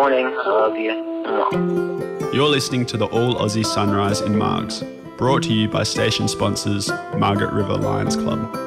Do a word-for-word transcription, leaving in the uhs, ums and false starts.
morning. I love you. Mwah. You're listening to the All Aussie Sunrise in Margs, brought to you by station sponsors Margaret River Lions Club.